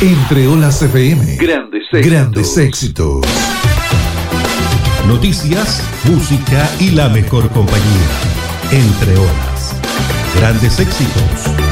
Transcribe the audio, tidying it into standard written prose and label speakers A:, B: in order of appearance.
A: Entre Olas FM. Grandes éxitos. Noticias, música y la mejor compañía. Entre Olas. Grandes éxitos.